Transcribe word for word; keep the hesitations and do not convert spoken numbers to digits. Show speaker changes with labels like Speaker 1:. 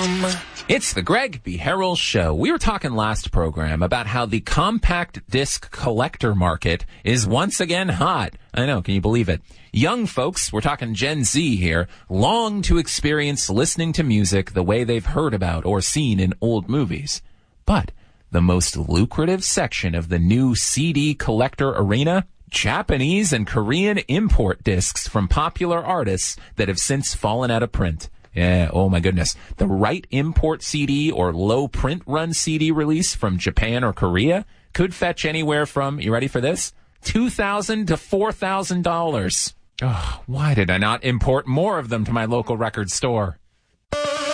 Speaker 1: com.
Speaker 2: It's the Greg B. Harrell Show. We were talking last program about how the compact disc collector market is once again hot. I know, can you believe it? Young folks, we're talking Gen Z here, long to experience listening to music the way they've heard about or seen in old movies. But the most lucrative section of the new C D collector arena? Japanese and Korean import discs from popular artists that have since fallen out of print. Yeah, oh my goodness. The right import C D or low print run C D release from Japan or Korea could fetch anywhere from, you ready for this? two thousand dollars to four thousand dollars. Oh, why did I not import more of them to my local record store?